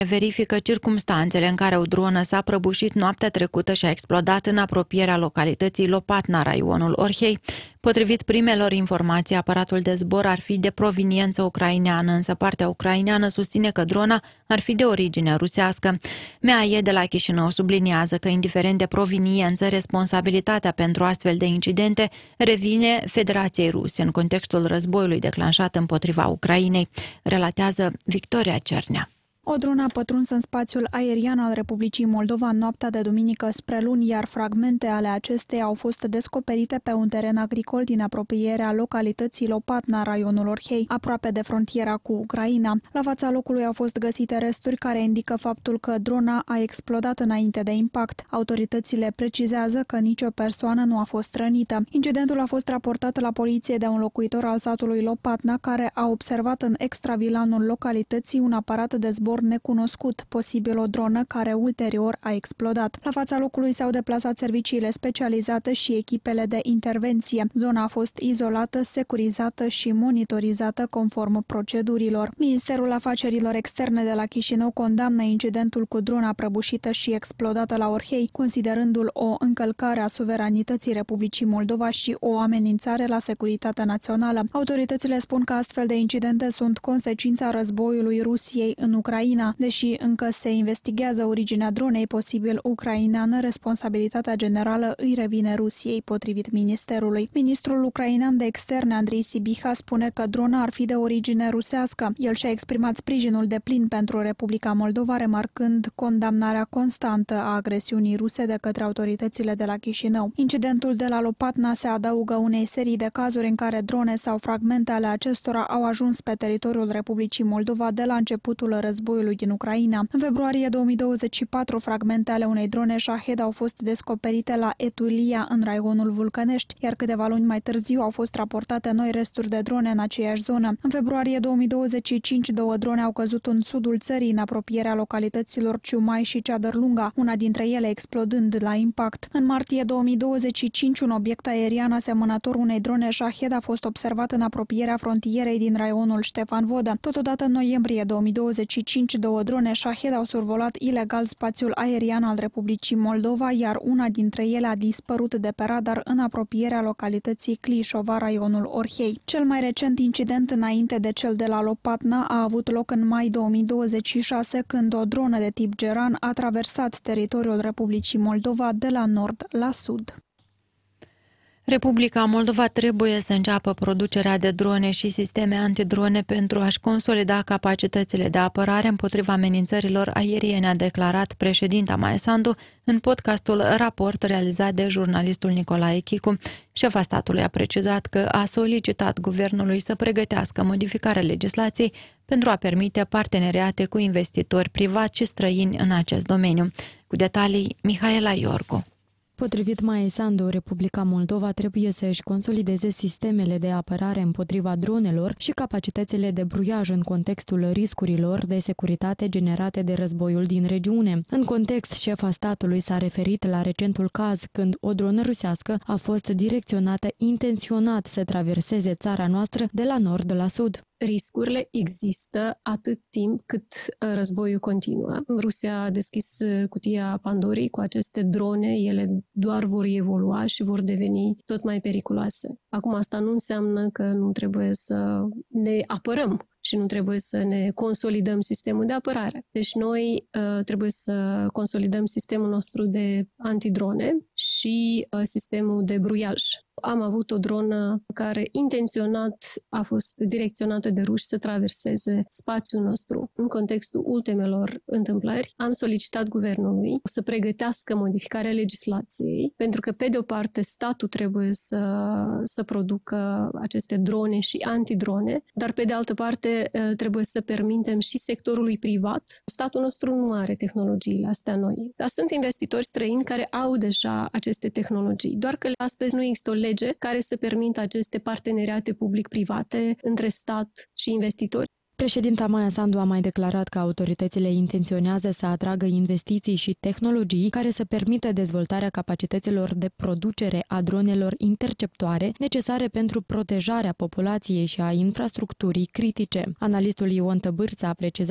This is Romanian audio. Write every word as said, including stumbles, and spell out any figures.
verifică circumstanțele în care o dronă s-a prăbușit noaptea trecută și a explodat în apropierea localității Lopatna, raionul Orhei. Potrivit primelor informații, aparatul de zbor ar fi de proveniență ucraineană, însă partea ucraineană susține că drona ar fi de origine rusească. M A E de la Chișinău subliniază că, indiferent de proveniență, responsabilitatea pentru astfel de incidente revine Federației Ruse în contextul războiului declanșat împotriva Ucrainei, relatează Victoria Cernea. O dronă a pătruns în spațiul aerian al Republicii Moldova în noaptea de duminică spre luni, iar fragmente ale acesteia au fost descoperite pe un teren agricol din apropierea localității Lopatna, raionul Orhei, aproape de frontiera cu Ucraina. La fața locului au fost găsite resturi care indică faptul că drona a explodat înainte de impact. Autoritățile precizează că nicio persoană nu a fost rănită. Incidentul a fost raportat la poliție de un locuitor al satului Lopatna, care a observat în extravilanul localității un aparat de zbor necunoscut, posibil o dronă care ulterior a explodat. La fața locului s-au deplasat serviciile specializate și echipele de intervenție. Zona a fost izolată, securizată și monitorizată conform procedurilor. Ministerul Afacerilor Externe de la Chișinău condamnă incidentul cu drona prăbușită și explodată la Orhei, considerându-l o încălcare a suveranității Republicii Moldova și o amenințare la securitatea națională. Autoritățile spun că astfel de incidente sunt consecința războiului Rusiei în Ucraina. Deși încă se investigează originea dronei posibil ucraineană, responsabilitatea generală îi revine Rusiei, potrivit ministerului. Ministrul ucrainean de externe, Andrei Sibiha, spune că drona ar fi de origine rusească. El și-a exprimat sprijinul deplin pentru Republica Moldova, remarcând condamnarea constantă a agresiunii ruse de către autoritățile de la Chișinău. Incidentul de la Lopatna se adaugă unei serii de cazuri în care drone sau fragmente ale acestora au ajuns pe teritoriul Republicii Moldova de la începutul războiului din Ucraina. În februarie două mii douăzeci și patru, fragmente ale unei drone Shahed au fost descoperite la Etulia, în raionul Vulcănești, iar câteva luni mai târziu au fost raportate noi resturi de drone în aceeași zonă. În februarie două mii douăzeci și cinci, două drone au căzut în sudul țării, în apropierea localităților Ciumai și Ceadărlunga, una dintre ele explodând la impact. În martie două mii douăzeci și cinci, un obiect aerian asemănător unei drone Shahed a fost observat în apropierea frontierei din raionul Ștefan Vodă. Totodată, în noiembrie două mii douăzeci și cinci, două drone Shahed au survolat ilegal spațiul aerian al Republicii Moldova, iar una dintre ele a dispărut de pe radar în apropierea localității Clișova, raionul Orhei. Cel mai recent incident înainte de cel de la Lopatna a avut loc în mai două mii douăzeci și șase, când o dronă de tip Geran a traversat teritoriul Republicii Moldova de la nord la sud. Republica Moldova trebuie să înceapă producerea de drone și sisteme antidrone pentru a-și consolida capacitățile de apărare împotriva amenințărilor aeriene, a declarat președinta Maia Sandu în podcastul Raport, realizat de jurnalistul Nicolae Chicu. Șefa statului a precizat că a solicitat guvernului să pregătească modificarea legislației pentru a permite parteneriate cu investitori privați și străini în acest domeniu. Cu detalii, Mihaela Iorgu. Potrivit Maia Sandu, Republica Moldova trebuie să își consolideze sistemele de apărare împotriva dronelor și capacitățile de bruiaj în contextul riscurilor de securitate generate de războiul din regiune. În context, șefa statului s-a referit la recentul caz când o dronă rusească a fost direcționată intenționat să traverseze țara noastră de la nord la sud. Riscurile există atât timp cât războiul continuă. Rusia a deschis cutia Pandorii cu aceste drone, ele doar vor evolua și vor deveni tot mai periculoase. Acum, asta nu înseamnă că nu trebuie să ne apărăm și nu trebuie să ne consolidăm sistemul de apărare. Deci noi uh, trebuie să consolidăm sistemul nostru de antidrone și uh, sistemul de bruiaj. Am avut o dronă care intenționat a fost direcționată de ruși să traverseze spațiul nostru. În contextul ultimelor întâmplări, am solicitat guvernului să pregătească modificarea legislației, pentru că, pe de o parte, statul trebuie să, să producă aceste drone și antidrone, dar, pe de altă parte, trebuie să permitem și sectorului privat. Statul nostru nu are tehnologiile astea noi, dar sunt investitori străini care au deja aceste tehnologii, doar că astăzi nu există o lege care să permită aceste parteneriate public-private între stat și investitori. Președinta Maia Sandu a mai declarat că autoritățile intenționează să atragă investiții și tehnologii care să permită dezvoltarea capacităților de producere a dronelor interceptoare necesare pentru protejarea populației și a infrastructurii critice. Analistul Ion Tăbârță a precizat